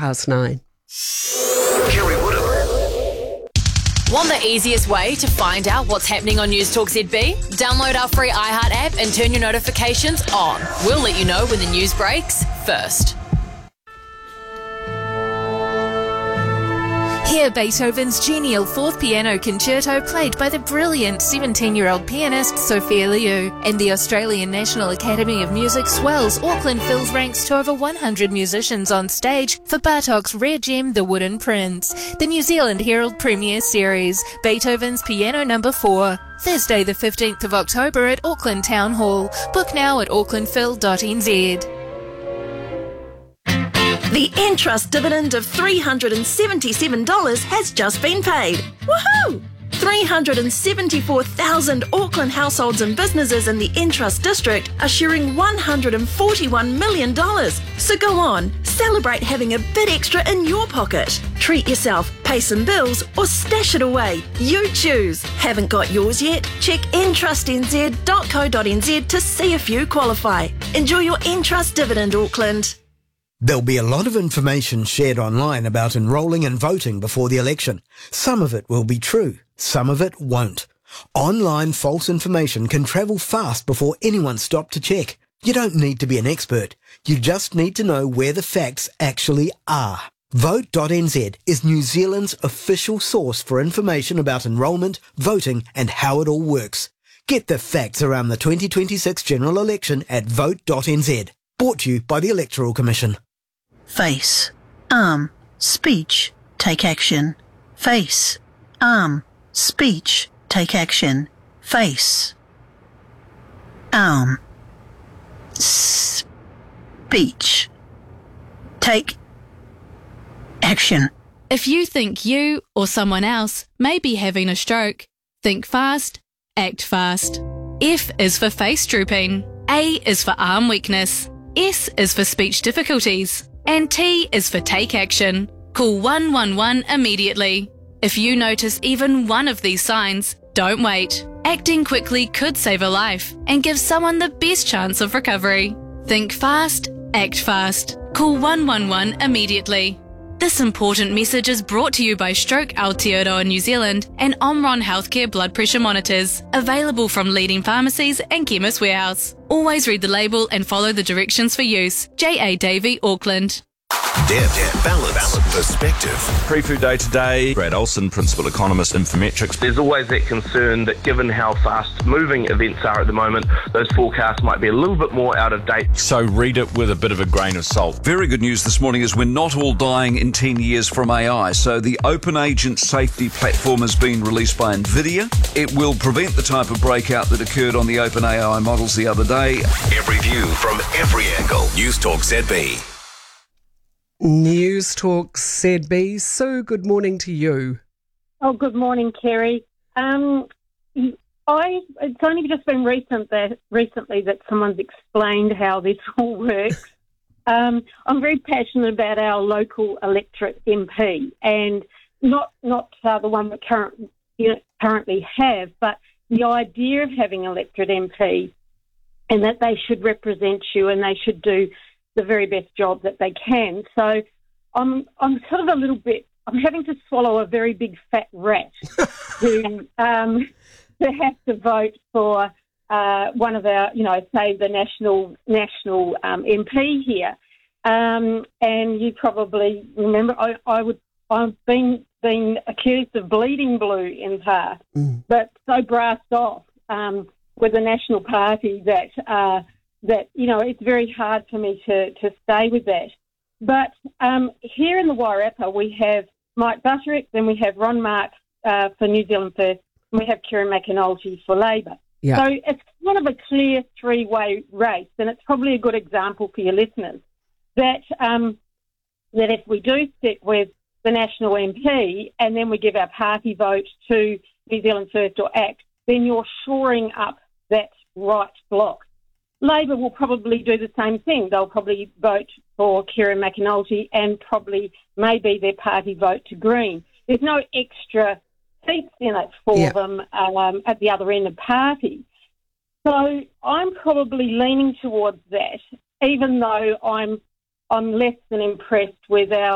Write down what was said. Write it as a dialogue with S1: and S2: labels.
S1: 9:30.
S2: Kerry Woodham.
S3: Want the easiest way to find out what's happening on News Talk ZB? Download our free iHeart app and turn your notifications on. We'll let you know when the news breaks first.
S4: Hear Beethoven's genial fourth piano concerto played by the brilliant 17-year-old pianist Sophia Liu. And the Australian National Academy of Music swells Auckland Phil's ranks to over 100 musicians on stage for Bartok's rare gem, The Wooden Prince. The New Zealand Herald Premiere Series, Beethoven's Piano No. 4. Thursday the 15th of October at Auckland Town Hall. Book now at aucklandphil.nz.
S5: The Entrust dividend of $377 has just been paid. Woohoo! 374,000 Auckland households and businesses in the Entrust district are sharing $141 million. So go on, celebrate having a bit extra in your pocket. Treat yourself, pay some bills, or stash it away. You choose. Haven't got yours yet? Check entrustnz.co.nz to see if you qualify. Enjoy your Entrust dividend, Auckland.
S6: There'll be a lot of information shared online about enrolling and voting before the election. Some of it will be true, some of it won't. Online false information can travel fast before anyone's stopped to check. You don't need to be an expert. You just need to know where the facts actually are. Vote.nz is New Zealand's official source for information about enrolment, voting and how it all works. Get the facts around the 2026 general election at vote.nz. Brought to you by the Electoral Commission.
S7: Face, arm, speech, take action. Face, arm, speech, take action. Face, arm, speech, take action.
S8: If you think you or someone else may be having a stroke, think fast, act fast. F is for face drooping. A is for arm weakness. S is for speech difficulties. And T is for take action. Call 111 immediately. If you notice even one of these signs, don't wait. Acting quickly could save a life and give someone the best chance of recovery. Think fast, act fast. Call 111 immediately. This important message is brought to you by Stroke Aotearoa New Zealand and Omron Healthcare blood pressure monitors, available from leading pharmacies and Chemist Warehouse. Always read the label and follow the directions for use. J.A. Davey, Auckland.
S2: Deb, balance, perspective.
S9: Pre-Food Day today, Brad Olson, Principal Economist, Infometrics.
S10: There's always that concern that given how fast-moving events are at the moment, those forecasts might be a little bit more out of date.
S9: So read it with a bit of a grain of salt. Very good news this morning is we're not all dying in 10 years from AI. So the Open Agent Safety Platform has been released by NVIDIA. It will prevent the type of breakout that occurred on the OpenAI models the other day.
S2: Every view from every angle. News Talk ZB.
S1: News Talk ZB. Sue, good morning to you.
S11: Oh, good morning, Kerry. It's only just been recently that someone's explained how this all works. I'm very passionate about our local electorate MP, and not the one we currently have, but the idea of having electorate MP, and that they should represent you and they should do the very best job that they can. So I'm sort of I'm having to swallow a very big fat rat to have to vote for one of our, say the national MP here. And you probably remember I've been accused of bleeding blue in the past, but so brassed off with the National Party that it's very hard for me to stay with that. But here in the Wairarapa, we have Mike Butterick, then we have Ron Mark for New Zealand First, and we have Kieran McAnulty for Labour. Yeah. So it's kind of a clear three-way race, and it's probably a good example for your listeners that if we do stick with the national MP and then we give our party vote to New Zealand First or ACT, then you're shoring up that right block. Labor will probably do the same thing. They'll probably vote for Kieran McAnulty and probably maybe their party vote to Green. There's no extra seats in it for them at the other end of the party. So I'm probably leaning towards that, even though I'm less than impressed with our